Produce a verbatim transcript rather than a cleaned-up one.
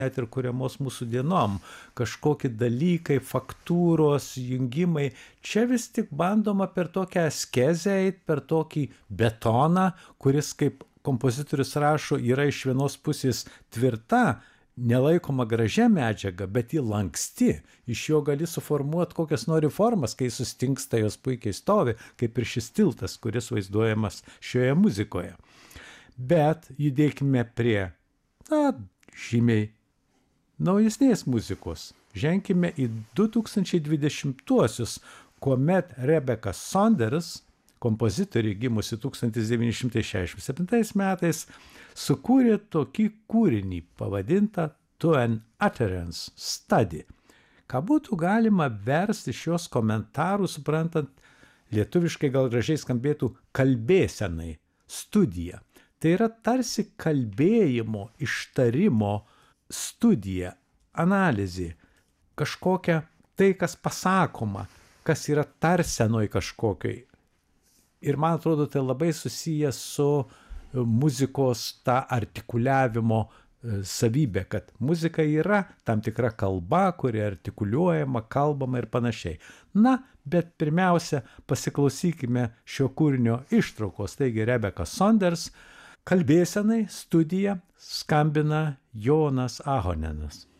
net ir kuriamos mūsų dienom. Kažkokie dalykai, faktūros, jungimai. Čia vis tik bandoma per tokią askezę eit, per tokį betoną, kuris, kaip kompozitorius rašo, yra iš vienos pusės tvirta, nelaikoma gražia medžiaga, bet ji lanksti. Iš jo gali suformuoti kokias nori formas, kai sustingsta jos puikiai stovi, kaip ir šis tiltas, kuris vaizduojamas šioje muzikoje. Bet judėkime prie, na, žymiai naujesnės muzikos. Ženkime į du tūkstančiai dvidešimtuosius, kuomet Rebecca Saunders, kompozitorė gimusi tūkstantis devyni šimtai šešiasdešimt septintais metais, sukūrė tokį kūrinį pavadintą To an Utterance Study. Ką būtų galima versti šios komentarų, suprantant, lietuviškai gal gražiai skambėtų kalbėsenai, studija. Tai yra tarsi kalbėjimo, ištarimo studija, analizė, kažkokia tai, kas pasakoma, kas yra tarsenoj kažkokiai. Ir man atrodo, tai labai susijęs su muzikos ta artikuliavimo savybė, kad muzika yra tam tikra kalba, kuri artikuliuojama, kalbama ir panašiai. Na, bet pirmiausia, pasiklausykime šio kūrinio ištraukos. Taigi Rebecca Saunders, kalbėsenai, studija, skambina Jonas Ahonenas.